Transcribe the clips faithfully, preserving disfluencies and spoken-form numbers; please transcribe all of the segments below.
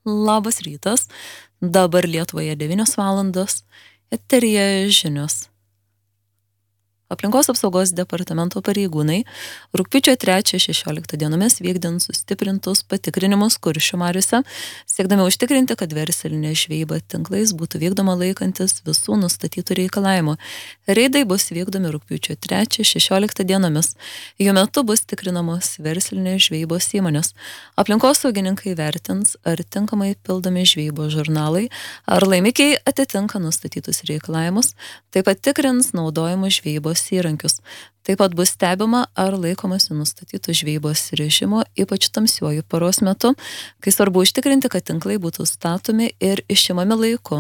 Labas rytas, dabar Lietuvoje devynios valandos, eteryje žinios. Aplinkos apsaugos departamento pareigūnai rugpjūčio trečią šešioliktą dienomis vykdant sustiprintus patikrinimus Kuršių mariose, siekdami užtikrinti, kad verslinė žvejyba tinklais būtų vykdoma laikantis visų nustatytų reikalavimų. Reidai bus vykdomi rugpjūčio trečią šešioliktą dienomis. Jų metu bus tikrinamos verslinės žvejybos įmonės. Aplinkosaugininkai vertins, ar tinkamai pildomi žvejybos žurnalai, ar laimikiai atitinka nustatytus reikalavimus, taip pat tikrins naudojimus žvejybos įrankius. Taip pat bus stebima, ar laikomasi nustatytų žvejybos režimo, ypač tamsiuoju paros metu, kai svarbu užtikrinti, kad tinklai būtų statomi ir išimami laiku.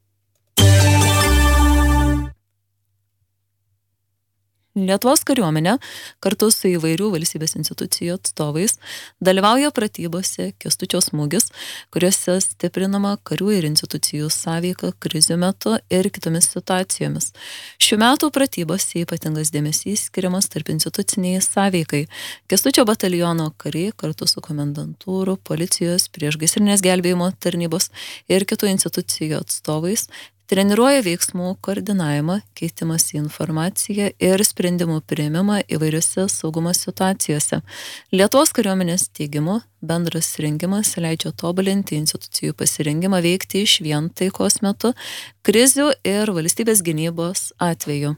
Lietuvos kariuomenė kartu su įvairių valstybės institucijų atstovais dalyvauja pratybose Kęstučio smūgis, kuriuose stiprinama karių ir institucijų sąveika krizių metu ir kitomis situacijomis. Šių metų pratybose ypatingas dėmesys skiriamas tarp instituciniai sąveikai. Kęstučio bataliono kariai kartu su komendantūrų, policijos, priešgaisrinės gelbėjimo tarnybos ir kitų institucijų atstovais treniruoja veiksmų koordinavimą, keitimąsi informaciją ir sprendimų priėmimą įvairiose saugumo situacijose. Lietuvos kariuomenės teigimu, bendras rengimas leidžia tobulinti institucijų pasirengimą veikti išvien taikos metu, krizių ir valstybės gynybos atveju.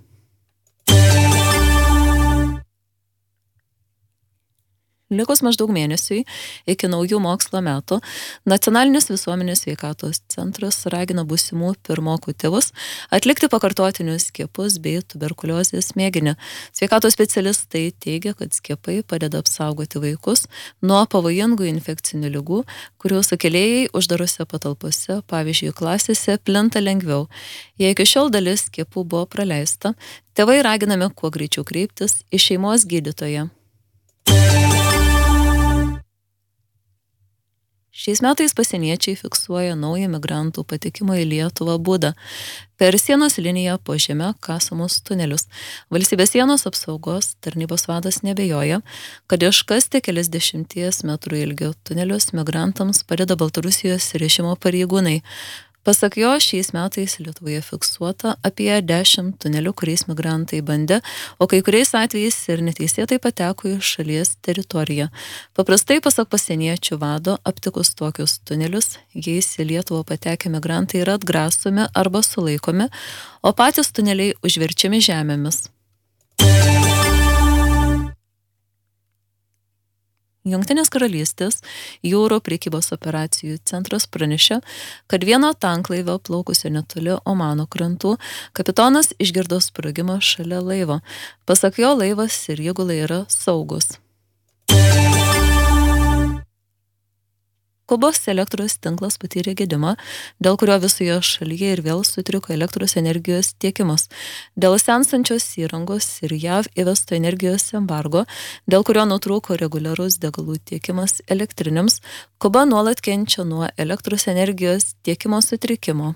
Likus maždaug mėnesiui iki naujų mokslo metų, Nacionalinis visuomenės sveikatos centras ragina būsimų pirmokų tėvus atlikti pakartotinius skiepus bei tuberkuliozės mėginį. Sveikatos specialistai teigia, kad skiepai padeda apsaugoti vaikus nuo pavojingų infekcinių ligų, kurių sukėlėjai uždarose patalpose, pavyzdžiui, klasėse, plinta lengviau. Jei iki šiol dalis skiepų buvo praleista, tėvai raginami kuo greičiau kreiptis į šeimos gydytoją. Šiais metais pasieniečiai fiksuoja naują migrantų patekimo į Lietuvą būdą. Per sienos liniją po žeme kasamus tunelius. Valstybės sienos apsaugos tarnybos vadas nebejoja, kad iškasti kelias dešimties metrų ilgio tunelius migrantams padeda Baltarusijos režimo pareigūnai. Pasak jo, šiais metais Lietuvoje fiksuota apie dešimt tunelių, kuriais migrantai bandė, o kai kuriais atvejais ir neteisėtai pateko į šalies teritoriją. Paprastai, pasak pasieniečių vado, aptikus tokius tunelius, jais į Lietuvą patekę migrantai yra atgrasomi arba sulaikomi, o patys tuneliai užverčiami žemėmis. Jungtinės karalystės jūrų prekybos operacijų centras pranešė, kad vieno tanklaivio plaukusio netoli Omano krantų kapitonas išgirdo sprogimą šalia laivo. Pasak jo, laivas ir įgula yra saugus. Kubos elektros tinklas patyrė gedimą, dėl kurio visoje šalyje ir vėl sutriko elektros energijos tiekimas. Dėl senstančios įrangos ir J A V įvesto energijos embargo, dėl kurio nutrūko reguliarus degalų tiekimas elektriniams, Kuba nuolat kenčia nuo elektros energijos tiekimo sutrikimo.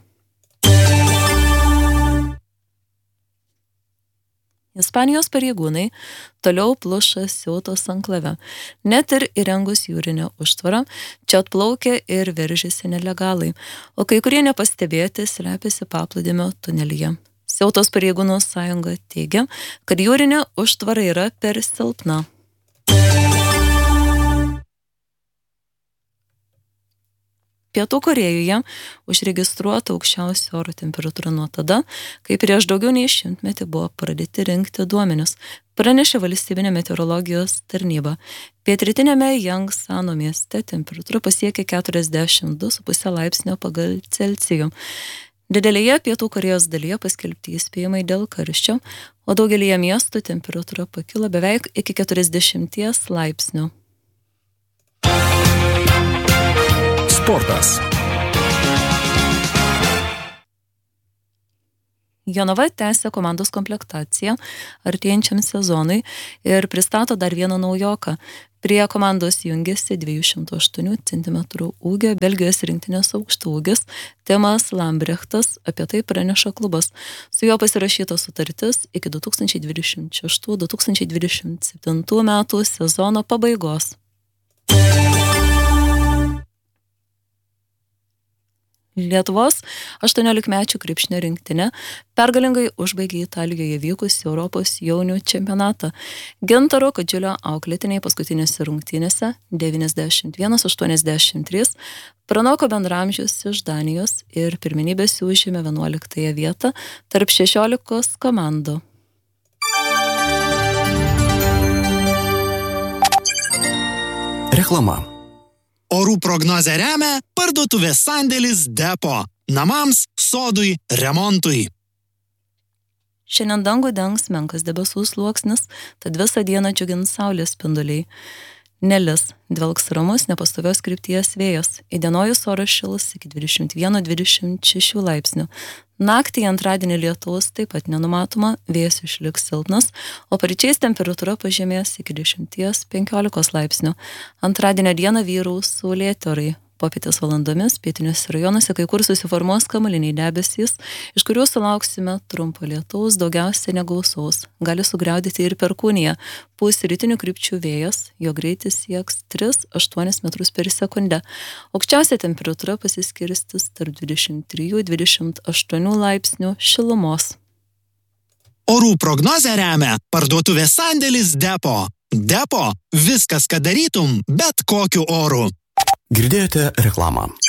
Ispanijos pareigūnai toliau pluša Siautos anklave. Net ir įrengus jūrinę užtvarą, čia atplaukia ir veržiasi nelegalai, o kai kurie nepastebėti slepiasi paplūdimio tunelyje. Siautos pareigūnų sąjunga teigia, kad jūrinė užtvara yra per silpna. Pietų Korėjoje užregistruota aukščiausia oro temperatūra nuo tada, kai prieš daugiau nei šimtmetį buvo pradėti rinkti duomenis, pranešė valstybinė meteorologijos tarnyba. Pietrytinėme Jangsano mieste temperatūra pasiekė keturiasdešimt du su puse laipsnio pagal Celcijų. Didelėje Pietų Korėjos dalyje paskelbti įspėjimai dėl karščio, o daugelyje miestų temperatūra pakilo beveik iki keturiasdešimties laipsnių. Sportas. Jonava tęsia komandos komplektaciją artėjančiam sezonui ir pristato dar vieną naujoką. Prie komandos jungiasi dviejų šimtų aštuonių centimetrų ūgio Belgijos rinktinės aukštaūgis Timas Lambrechtas, apie tai praneša klubas. Su juo pasirašyta sutartis iki du tūkstančiai dvidešimt šeštų du tūkstančiai dvidešimt septintų metų sezono pabaigos. Lietuvos aštuoniolikmečių krepšinio rinktinė pergalingai užbaigė Italijoje vykusį Europos jaunių čempionatą. Gintaro Kadžiulio auklėtiniai paskutinėse rungtynėse devyniasdešimt vienas aštuoniasdešimt trys pranoko bendramžius iš Danijos ir pirmenybės užėmė vienuoliktąją vietą tarp šešiolikos komandų. Reklama. Orų prognozę remia parduotuvės sandėlis Depo. Namams, sodui, remontui. Šiandien dangų dengs menkas debesų sluoksnis, tad visą dieną džiugins saulės spinduliai. Nelis, dvelks ramus, nepastovios krypties vėjas. Įdienojus oras šils iki dvidešimt vienas dvidešimt šeši laipsnių. Naktį antradienį lietaus taip pat nenumatoma, vėjas išliks silpnas, o paryčiais temperatūra pažemės iki dešimt penkiolikos laipsnių. Antradienio dieną vyraus saulėti orai. Popietės valandomis pietiniuose rajonuose kai kur susiformuos kamuoliniai debesys, iš kurių sulauksime trumpo lietaus, daugiausia negausaus. Gali sugriaudyti ir perkūnija. Pūs rytinių krypčių vėjas, jo greitis sieks tris aštuonis metrus per sekundę. Aukščiausia temperatūra pasiskirstis tarp dvidešimt trijų dvidešimt aštuonių laipsnių šilumos. Orų prognozę remia parduotuvės sandėlis Depo. Depo – viskas, ką darytum, bet kokiu oru. Girdėjote reklamą.